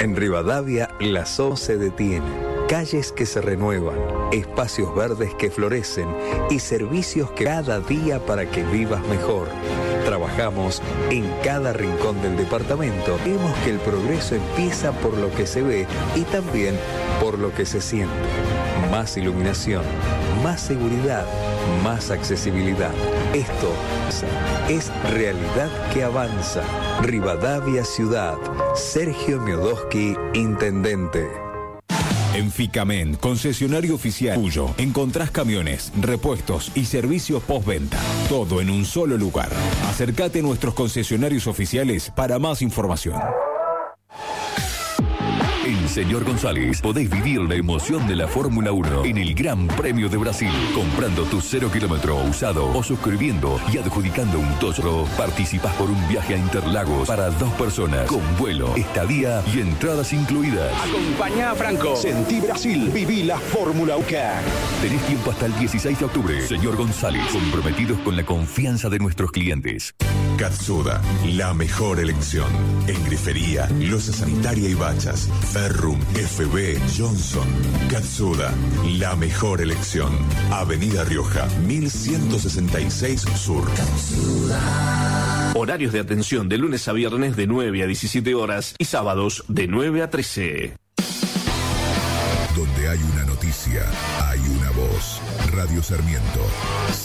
En Rivadavia, la SO se detiene. Calles que se renuevan, espacios verdes que florecen y servicios que cada día para que vivas mejor. Trabajamos en cada rincón del departamento. Vemos que el progreso empieza por lo que se ve y también por lo que se siente. Más iluminación, más seguridad, más accesibilidad. Esto es realidad que avanza. Rivadavia Ciudad. Sergio Miodoski, Intendente. En Ficamen, concesionario oficial Puyo, encontrás camiones, repuestos y servicios postventa. Todo en un solo lugar. Acércate a nuestros concesionarios oficiales para más información. En Señor González podéis vivir la emoción de la Fórmula 1 en el Gran Premio de Brasil. Comprando tu 0 kilómetro usado o suscribiendo y adjudicando un Toro, participás por un viaje a Interlagos para 2 personas, con vuelo, estadía y entradas incluidas. Acompañá a Franco. Sentí Brasil. Viví la Fórmula 1. Tenés tiempo hasta el 16 de octubre. Señor González, comprometidos con la confianza de nuestros clientes. Katsuda, la mejor elección. En grifería, loza sanitaria y bachas. Ferrum, FB, Johnson. Katsuda, la mejor elección. Avenida Rioja, 1166 Sur. Katsuda. Horarios de atención de lunes a viernes de 9 a 17 horas y sábados de 9 a 13. Donde hay una noticia, hay una voz. Radio Sarmiento